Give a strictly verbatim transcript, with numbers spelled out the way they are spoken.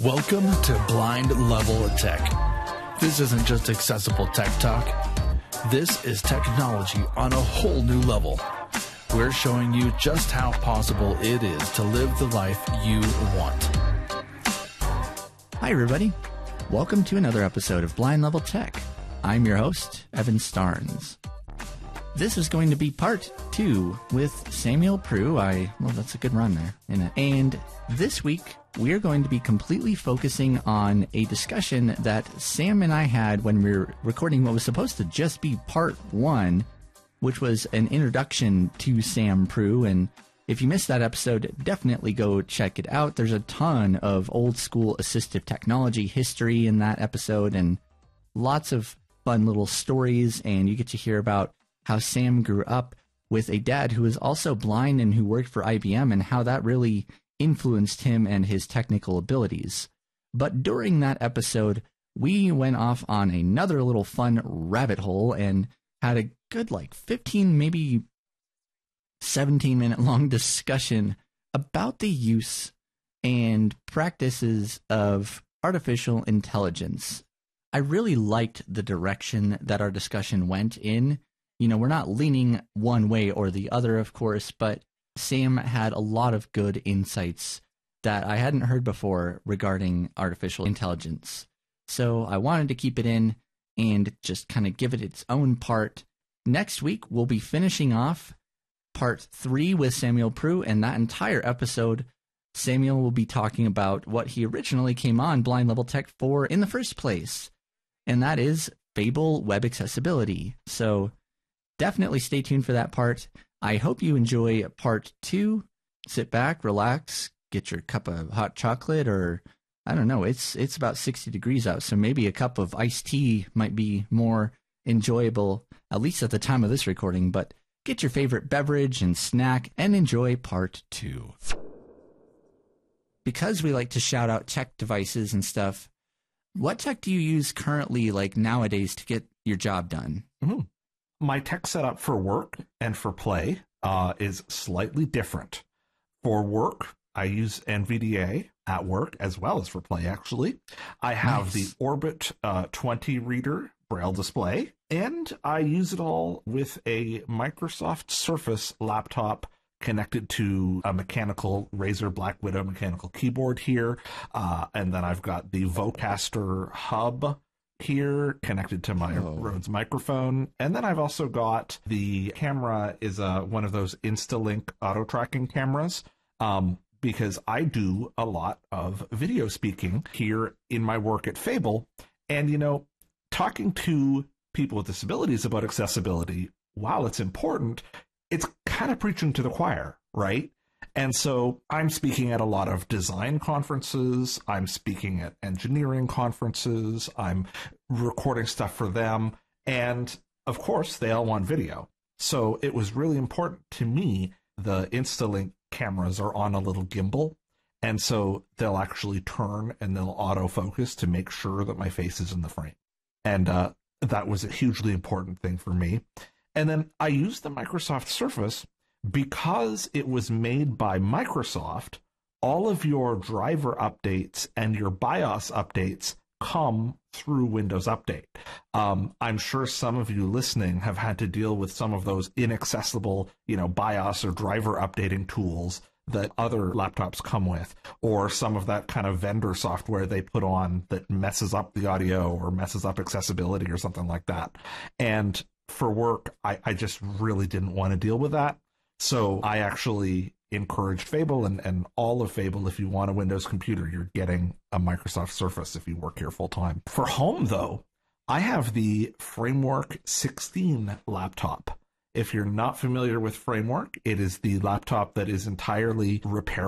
Welcome to Blind Level Tech. This isn't just accessible tech talk. This is technology on a whole new level. We're showing you just how possible it is to live the life you want. Hi, everybody. Welcome to another episode of Blind Level Tech. I'm your host, Evan Starnes. This is going to be part two with Samuel Prue. I, well, that's a good run there, isn't it? And this week, we're going to be completely focusing on a discussion that Sam and I had when we were recording what was supposed to just be part one, which was an introduction to Sam Prue. And if you missed that episode, definitely go check it out. There's a ton of old school assistive technology history in that episode and lots of fun little stories. And you get to hear about how Sam grew up with a dad who was also blind and who worked for I B M and how that really influenced him and his technical abilities. But during that episode, we went off on another little fun rabbit hole and had a good like fifteen, maybe seventeen minute long discussion about the use and practices of artificial intelligence. I really liked the direction that our discussion went in. You know, we're not leaning one way or the other, of course, but Sam had a lot of good insights that I hadn't heard before regarding artificial intelligence. So I wanted to keep it in and just kind of give it its own part. Next week, we'll be finishing off part three with Samuel Prue, and that entire episode, Samuel will be talking about what he originally came on Blind Level Tech for in the first place, and that is Fable Web Accessibility. So definitely stay tuned for that part. I hope you enjoy part two. Sit back, relax, get your cup of hot chocolate, or I don't know, it's it's about sixty degrees out, so maybe a cup of iced tea might be more enjoyable, at least at the time of this recording, but get your favorite beverage and snack and enjoy part two. Because we like to shout out tech devices and stuff, what tech do you use currently, like nowadays, to get your job done? Mm-hmm. My tech setup for work and for play uh, is slightly different. For work, I use N V D A at work as well as for play, actually. I have nice. the Orbit uh, twenty reader Braille display, and I use it all with a Microsoft Surface laptop connected to a mechanical Razer Black Widow mechanical keyboard here. Uh, and then I've got the Vocaster hub here connected to my oh. Rhodes microphone, and then I've also got the camera is a one of those InstaLink auto tracking cameras um, because I do a lot of video speaking here in my work at Fable, and you know, talking to people with disabilities about accessibility, while it's important, it's kind of preaching to the choir, right? And so I'm speaking at a lot of design conferences, I'm speaking at engineering conferences, I'm recording stuff for them, and of course they all want video. So it was really important to me, the InstaLink cameras are on a little gimbal, and so they'll actually turn and they'll autofocus to make sure that my face is in the frame. And uh, that was a hugely important thing for me. And then I used the Microsoft Surface because it was made by Microsoft. All of your driver updates and your BIOS updates come through Windows Update. Um, I'm sure some of you listening have had to deal with some of those inaccessible, you know, BIOS or driver updating tools that other laptops come with, or some of that kind of vendor software they put on that messes up the audio or messes up accessibility or something like that. And for work, I, I just really didn't want to deal with that. So I actually encouraged Fable, and, and all of Fable, if you want a Windows computer, you're getting a Microsoft Surface if you work here full time. For home, though, I have the Framework sixteen laptop. If you're not familiar with Framework, it is the laptop that is entirely repairable.